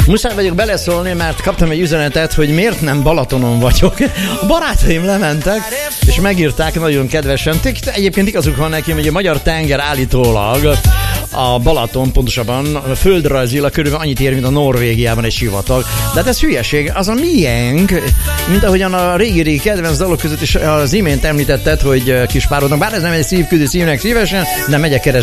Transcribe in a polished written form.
Muszáj vagyok beleszólni, mert kaptam egy üzenetet, hogy miért nem Balatonon vagyok. A barátaim lementek, és megírták nagyon kedvesen. Egyébként igazuk van nekem, hogy a magyar tenger állítólag a Balaton pontosabban földrajzilag körülbelül annyit ér, mint a Norvégiában egy sivatag. De hát ez hülyeség, az a miénk, mint ahogyan a régi kedvenc dalok között is az imént említetted, hogy Kispárodnak, bár ez nem egy szívküldő szívnek szívesen, de megyek keresni